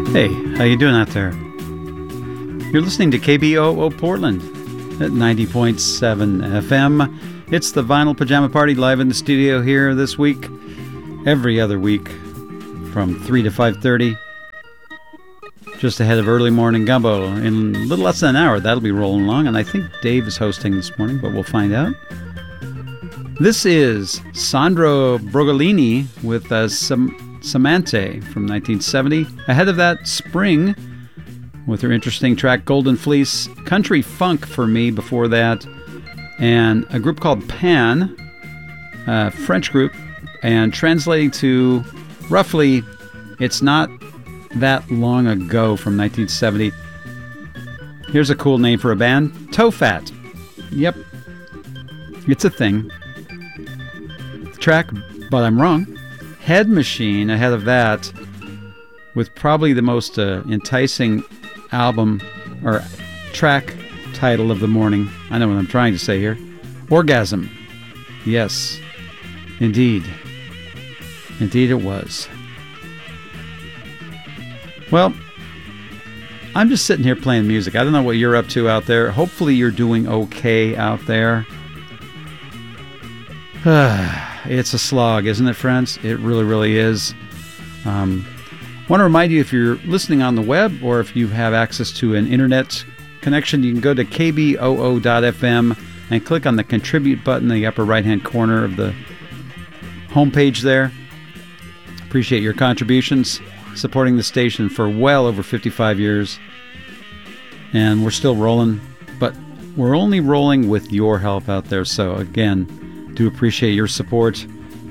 Hey, how you doing out there? You're listening to KBOO Portland at 90.7 FM. It's the Vinyl Pajama Party live in the studio here this week, every other week from 3 to 5:30. Just ahead of early morning gumbo. In a little less than an hour, that'll be rolling along, and I think Dave is hosting this morning, but we'll find out. This is Sandro Brogolini with Samante from 1970. Ahead of that, Spring with her interesting track Golden Fleece. Country Funk for me before that. And a group called Pan, a French group. And translating to roughly, it's not that long ago from 1970. Here's a cool name for a band. Tofat. Yep. It's a thing. The track, but I'm wrong. Head Machine ahead of that, with probably the most enticing album or track title of the morning. I know what I'm trying to say here. Orgasm. Yes, indeed. Indeed it was. Well, I'm just sitting here playing music. I don't know what you're up to out there. Hopefully you're doing okay out there. It's a slog, isn't it, friends? It really, really is. I want to remind you, if you're listening on the web or if you have access to an internet connection, you can go to kboo.fm and click on the Contribute button in the upper right-hand corner of the homepage there. Appreciate your contributions, supporting the station for well over 55 years. And we're still rolling, but we're only rolling with your help out there. So, again, do appreciate your support.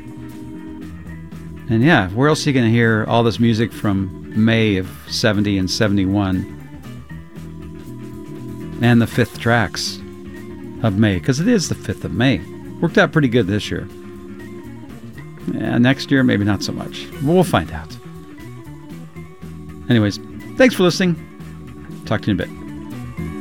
And yeah, where else are you going to hear all this music from May of 70 and 71? And the fifth tracks of May, because it is the 5th of May. Worked out pretty good this year. Yeah, next year, maybe not so much. We'll find out. Anyways, thanks for listening. Talk to you in a bit.